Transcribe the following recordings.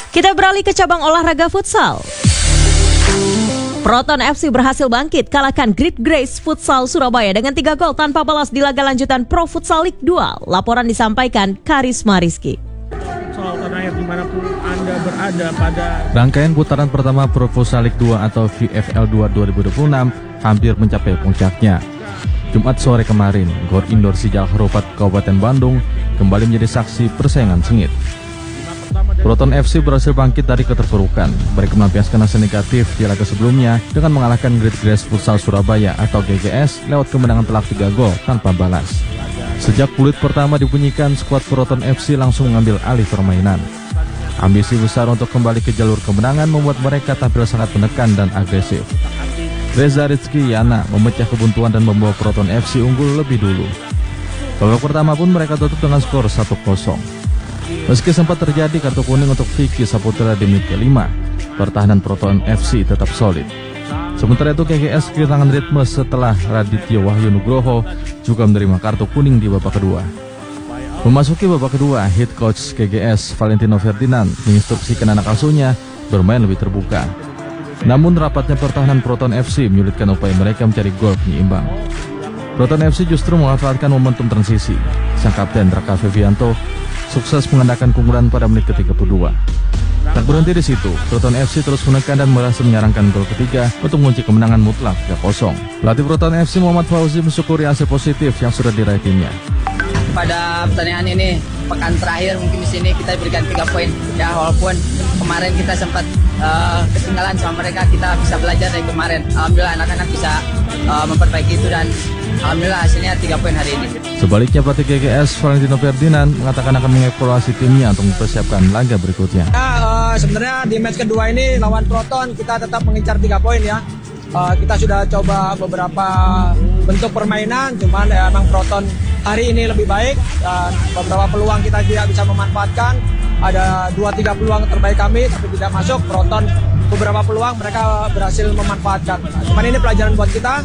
Kita beralih ke cabang olahraga futsal. Proton FC berhasil bangkit kalahkan Great Grace Futsal Surabaya dengan 3 gol tanpa balas di laga lanjutan Pro Futsal League 2. Laporan disampaikan Karisma Rizky. Dimanapun Anda berada pada rangkaian putaran pertama Pro Futsal League 2 atau VFL 2 2026 hampir mencapai puncaknya. Jumat sore kemarin, Gor Indoor Sijal Harupat Kabupaten Bandung kembali menjadi saksi persaingan sengit. Proton FC berhasil bangkit dari keterpurukan. Mereka melampiaskan hasil negatif di laga sebelumnya dengan mengalahkan Great Grace Futsal Surabaya atau GGS lewat kemenangan telak 3 gol tanpa balas. Sejak peluit pertama dibunyikan, skuad Proton FC langsung mengambil alih permainan. Ambisi besar untuk kembali ke jalur kemenangan membuat mereka tampil sangat menekan dan agresif. Reza Rizky Yana memecah kebuntuan dan membawa Proton FC unggul lebih dulu. Babak pertama pun mereka tutup dengan skor 1-0. Meski sempat terjadi kartu kuning untuk Vicky Saputra di menit ke-5, pertahanan Proton FC tetap solid. Sementara itu GGS kehilangan ritme setelah Raditya Wahyu Nugroho juga menerima kartu kuning di babak kedua. Memasuki babak kedua, head coach GGS Valentino Ferdinand menginstruksikan anak asuhnya bermain lebih terbuka. Namun rapatnya pertahanan Proton FC menyulitkan upaya mereka mencari gol penyeimbang. Proton FC justru memanfaatkan momentum transisi. Sang kapten Raka Febianto sukses mengandalkan keunggulan pada menit ke-32. Tak berhenti di situ, Proton FC terus menekan dan berhasil menyarangkan gol ketiga untuk mengunci kemenangan mutlak 3-0. Pelatih Proton FC Muhammad Fauzi mensyukuri hasil positif yang sudah diraih timnya. Pada pertandingan ini, pekan terakhir mungkin di sini kita berikan 3 poin. Ya, walaupun kemarin kita sempat ketinggalan sama mereka, kita bisa belajar dari kemarin. Alhamdulillah anak-anak bisa memperbaiki itu dan alhamdulillah hasilnya 3 poin hari ini. Sebaliknya pelatih GGS Valentino Ferdinand mengatakan akan mengevaluasi timnya untuk mempersiapkan laga berikutnya. Sebenarnya di match kedua ini lawan Proton kita tetap mengincar 3 poin ya. Kita sudah coba beberapa bentuk permainan, cuman emang Proton hari ini lebih baik dan beberapa peluang kita tidak bisa memanfaatkan. Ada 2-3 peluang terbaik kami tapi tidak masuk. Proton beberapa peluang mereka berhasil memanfaatkan. Cuman ini pelajaran buat kita.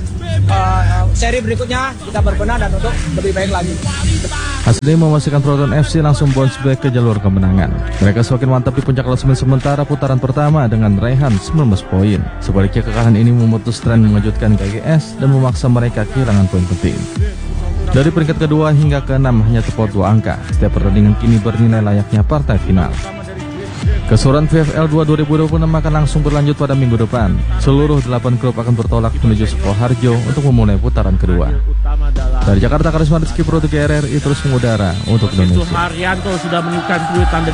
Seri berikutnya kita berbenah dan untuk lebih baik lagi. Hasilnya memastikan Proton FC langsung bounce back ke jalur kemenangan. Mereka semakin mantap di puncak klasemen sementara putaran pertama dengan raihan 19 poin. Sebaliknya kekalahan ini memutus tren mengejutkan GGS dan memaksa mereka kehilangan poin penting. Dari peringkat kedua hingga ke-6 hanya terpaut 2 angka. Setiap pertandingan kini bernilai layaknya partai final. Keseruan VFL 2 2026 akan langsung berlanjut pada minggu depan. Seluruh 8 klub akan bertolak menuju Sukoharjo untuk memulai putaran kedua. Dari Jakarta, Karisma Rizky Pro 3 RRI terus mengudara untuk Indonesia. Haryanto sudah menunjukkan tweet tanda